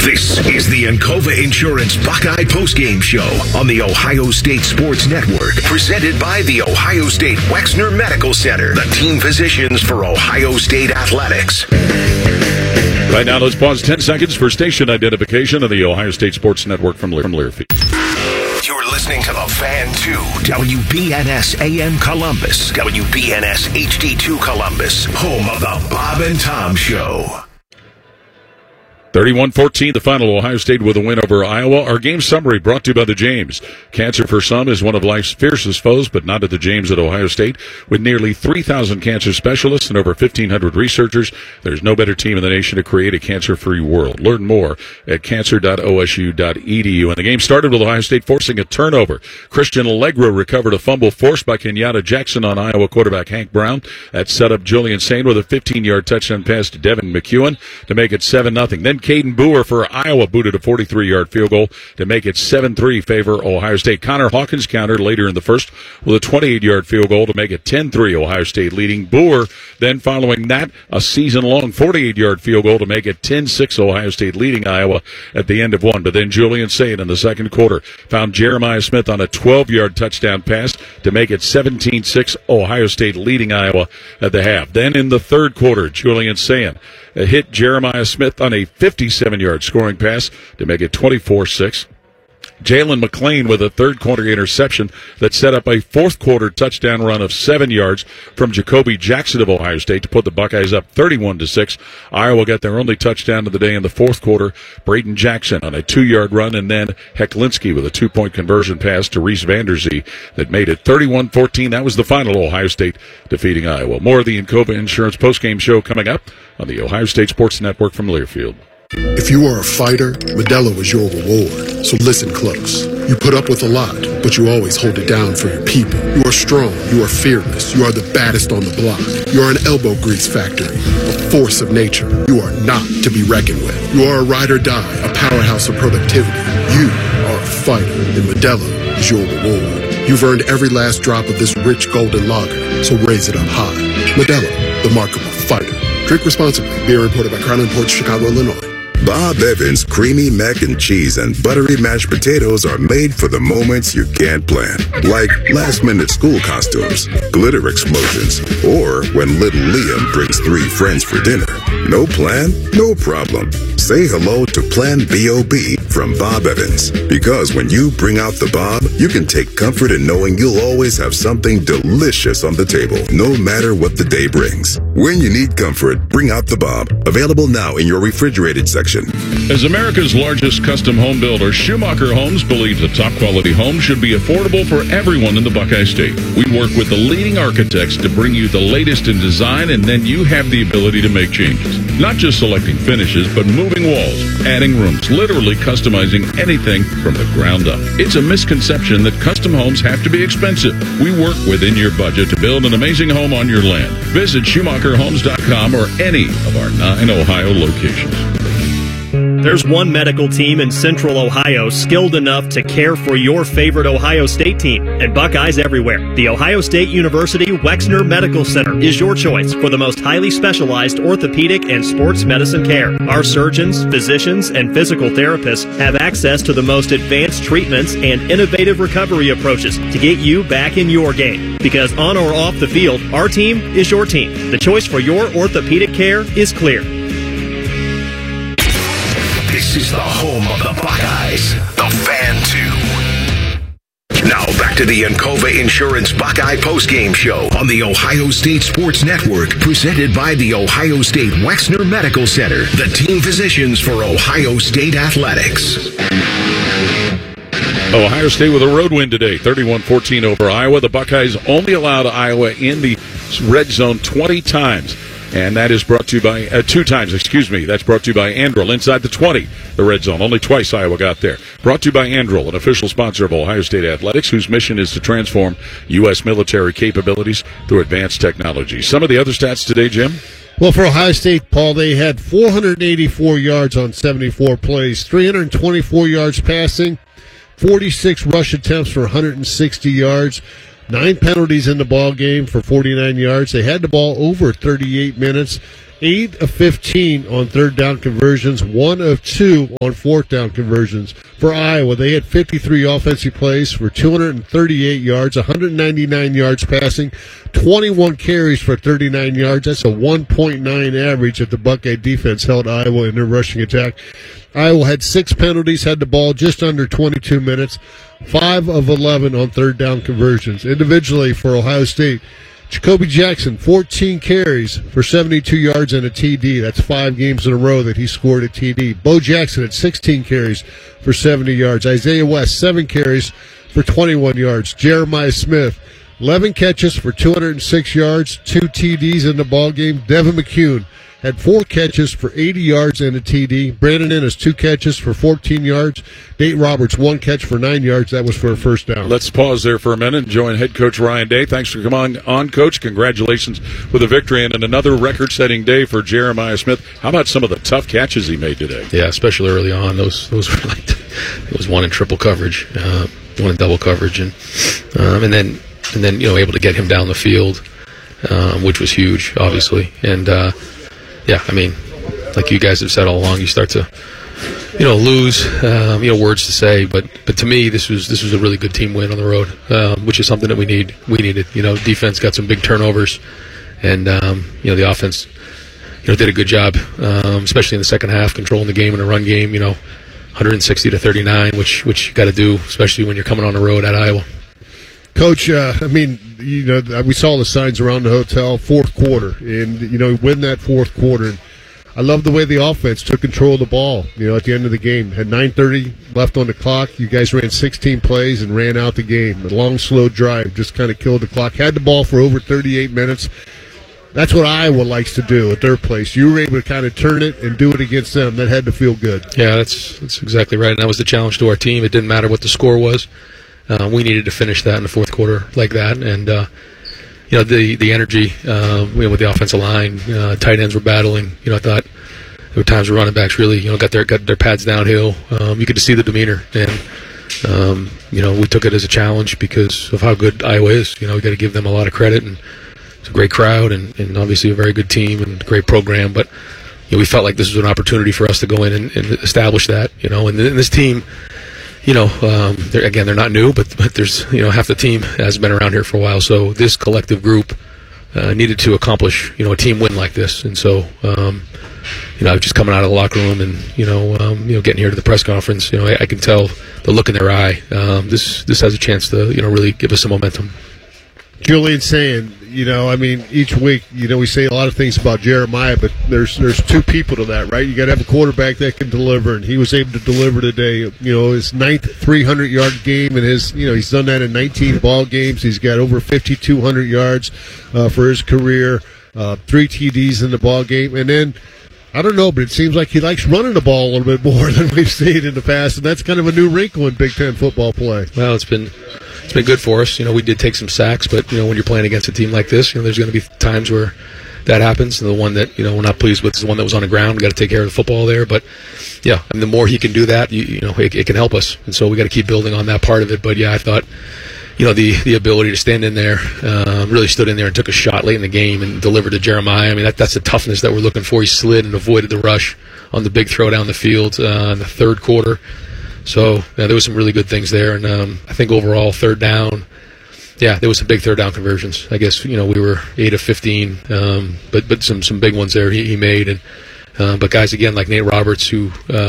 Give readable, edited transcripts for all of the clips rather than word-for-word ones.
This is the Encova Insurance Buckeye Postgame Show on the Ohio State Sports Network, presented by the Ohio State Wexner Medical Center, the team physicians for Ohio State athletics. Right now, let's pause 10 seconds for station identification of the Ohio State Sports Network from Learfield. You're listening to The Fan 2, WBNS AM Columbus, WBNS HD2 Columbus, home of the Bob and Tom Show. 31-14, the final. Ohio State with a win over Iowa. Our game summary brought to you by the James. Cancer for some is one of life's fiercest foes, but not at the James at Ohio State. With nearly 3,000 cancer specialists and over 1,500 researchers, there's no better team in the nation to create a cancer-free world. Learn more at cancer.osu.edu. And the game started with Ohio State forcing a turnover. Christian Allegro recovered a fumble forced by Kenyatta Jackson on Iowa quarterback Hank Brown. That set up Julian Sain with a 15-yard touchdown pass to Devin McEwen to make it 7-0. Then Caden Boer for Iowa booted a 43-yard field goal to make it 7-3 favor Ohio State. Connor Hawkins countered later in the first with a 28-yard field goal to make it 10-3 Ohio State leading. Boer then following that a season-long 48-yard field goal to make it 10-6 Ohio State leading Iowa at the end of one. But then Julian Sain in the second quarter found Jeremiah Smith on a 12-yard touchdown pass to make it 17-6 Ohio State leading Iowa at the half. Then in the third quarter, Julian Sain hit Jeremiah Smith on a 57-yard scoring pass to make it 24-6. Jalen McClain with a third-quarter interception that set up a fourth-quarter touchdown run of 7 yards from Jacoby Jackson of Ohio State to put the Buckeyes up 31-6. Iowa got their only touchdown of the day in the fourth quarter. Braden Jackson on a 2-yard run, and then Hecklinski with a 2-point conversion pass to Reese Vanderzee that made it 31-14. That was the final, Ohio State defeating Iowa. More of the Encova Insurance postgame show coming up on the Ohio State Sports Network from Learfield. If you are a fighter, Modelo is your reward. So listen close. You put up with a lot, but you always hold it down for your people. You are strong. You are fearless. You are the baddest on the block. You are an elbow grease factory, a force of nature. You are not to be reckoned with. You are a ride or die, a powerhouse of productivity. You are a fighter, and Modelo is your reward. You've earned every last drop of this rich golden lager, so raise it up high. Modelo, the mark of a fighter. Drink responsibly. Beer imported by Crown Imports, Chicago, Illinois. Bob Evans creamy mac and cheese and buttery mashed potatoes are made for the moments you can't plan. Like last-minute school costumes, glitter explosions, or when little Liam brings 3 friends for dinner. No plan? No problem. Say hello to Plan B.O.B. from Bob Evans. Because when you bring out the Bob, you can take comfort in knowing you'll always have something delicious on the table, no matter what the day brings. When you need comfort, bring out the Bob. Available now in your refrigerated section. As America's largest custom home builder, Schumacher Homes believes that top-quality homes should be affordable for everyone in the Buckeye State. We work with the leading architects to bring you the latest in design, and then you have the ability to make changes. Not just selecting finishes, but moving walls, adding rooms, literally customizing anything from the ground up. It's a misconception that custom homes have to be expensive. We work within your budget to build an amazing home on your land. Visit SchumacherHomes.com or any of our 9 Ohio locations. There's one medical team in Central Ohio skilled enough to care for your favorite Ohio State team, and Buckeyes everywhere. The Ohio State University Wexner Medical Center is your choice for the most highly specialized orthopedic and sports medicine care. Our surgeons, physicians, and physical therapists have access to the most advanced treatments and innovative recovery approaches to get you back in your game. Because on or off the field, our team is your team. The choice for your orthopedic care is clear. This is the home of the Buckeyes, the Fan 2. Now back to the Encova Insurance Buckeye postgame show on the Ohio State Sports Network, presented by the Ohio State Wexner Medical Center, the team physicians for Ohio State athletics. Ohio State with a road win today, 31-14 over Iowa. The Buckeyes only allowed Iowa in the red zone 20 times. And that is brought to you by, 2 times, That's brought to you by Androl inside the 20, the red zone. Only twice Iowa got there. Brought to you by Androl, an official sponsor of Ohio State Athletics, whose mission is to transform U.S. military capabilities through advanced technology. Some of the other stats today, Jim? Well, for Ohio State, Paul, they had 484 yards on 74 plays, 324 yards passing, 46 rush attempts for 160 yards. 9 penalties in the ball game for 49 yards. They had the ball over 38 minutes, 8 of 15 on third down conversions, 1 of 2 on fourth down conversions. For Iowa, they had 53 offensive plays for 238 yards, 199 yards passing, 21 carries for 39 yards. That's a 1.9 average that the Buckeye defense held Iowa in their rushing attack. Iowa had 6 penalties, had the ball just under 22 minutes, 5 of 11 on third down conversions. Individually for Ohio State, Jacoby Jackson, 14 carries for 72 yards and a TD. That's 5 games in a row that he scored a TD. Bo Jackson had 16 carries for 70 yards. Isaiah West, 7 carries for 21 yards. Jeremiah Smith, 11 catches for 206 yards, 2 TDs in the ballgame. Devin McCune had 4 catches for 80 yards and a TD. Brandon Ennis, 2 catches for 14 yards. Nate Roberts, 1 catch for 9 yards. That was for a first down. Let's pause there for a minute and join head coach Ryan Day. Thanks for coming on, Coach. Congratulations with a victory and another record-setting day for Jeremiah Smith. How about some of the tough catches he made today? Yeah, especially early on. Those were like, it was 1 in triple coverage, 1 in double coverage, and then able to get him down the field, which was huge, obviously, and. Yeah, I mean, like you guys have said all along, you start to, lose, words to say. But to me, this was a really good team win on the road, which is something that we need. We needed. Defense got some big turnovers, and the offense, did a good job, especially in the second half, controlling the game in a run game. 160-39, which you got to do, especially when you're coming on the road at Iowa. Coach, we saw the signs around the hotel, fourth quarter, and, win that fourth quarter. And I love the way the offense took control of the ball, at the end of the game. Had 9:30 left on the clock. You guys ran 16 plays and ran out the game. A long, slow drive just kind of killed the clock. Had the ball for over 38 minutes. That's what Iowa likes to do at their place. You were able to kind of turn it and do it against them. That had to feel good. Yeah, that's exactly right. And that was the challenge to our team. It didn't matter what the score was. We needed to finish that in the fourth quarter like that, and the energy with the offensive line, tight ends were battling. I thought there were times where running backs really got their pads downhill. You could just see the demeanor, and we took it as a challenge because of how good Iowa is. We got to give them a lot of credit, and it's a great crowd, and obviously a very good team and great program. But we felt like this was an opportunity for us to go in and establish that. And this team. They're not new, but there's, half the team has been around here for a while. So this collective group needed to accomplish, a team win like this. And so, just coming out of the locker room and, getting here to the press conference, I can tell the look in their eye. This has a chance to, really give us some momentum. Julian saying, each week, we say a lot of things about Jeremiah, but there's 2 people to that, right? You got to have a quarterback that can deliver, and he was able to deliver today. His 9th 300-yard game, and he's done that in 19 ball games. He's got over 5,200 yards for his career, 3 TDs in the ball game, and then. I don't know, but it seems like he likes running the ball a little bit more than we've seen in the past, and that's kind of a new wrinkle in Big Ten football play. Well, it's been good for us. We did take some sacks, but when you're playing against a team like this, there's going to be times where that happens. And the one that we're not pleased with is the one that was on the ground. We got to take care of the football there, but yeah, the more he can do that, it can help us, and so we got to keep building on that part of it. But yeah, I thought. The ability to stand in there, really stood in there and took a shot late in the game and delivered to Jeremiah. I mean, that's the toughness that we're looking for. He slid and avoided the rush on the big throw down the field in the third quarter. So there was some really good things there. And I think overall, third down, there was some big third down conversions. I guess, we were 8 of 15, but some big ones there he made. And but guys, again, like Nate Roberts, who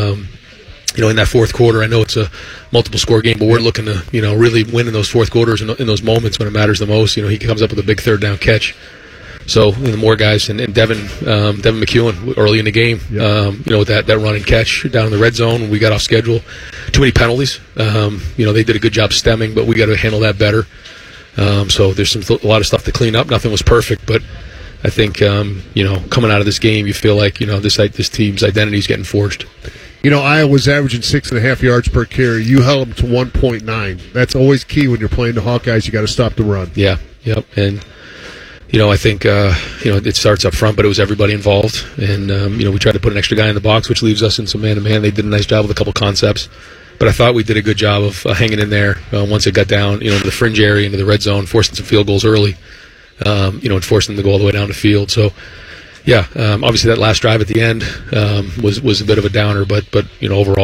in that fourth quarter, I know it's a multiple score game, but we're looking to, really win in those fourth quarters and in those moments when it matters the most. He comes up with a big third down catch. So, more guys, and Devin McCune early in the game, with that run and catch down in the red zone when we got off schedule. Too many penalties. They did a good job stemming, but we got to handle that better. So there's a lot of stuff to clean up. Nothing was perfect, but I think, coming out of this game, you feel like, this team's identity is getting forged. Iowa's averaging 6.5 yards per carry. You held them to 1.9. That's always key when you're playing the Hawkeyes. You got to stop the run. Yeah, yep. And, I think, it starts up front, but it was everybody involved. And, we tried to put an extra guy in the box, which leaves us in some man-to-man. They did a nice job with a couple concepts. But I thought we did a good job of hanging in there once it got down, into the fringe area, into the red zone, forcing some field goals early, and forcing them to go all the way down the field. So, yeah, obviously that last drive at the end was a bit of a downer, but overall.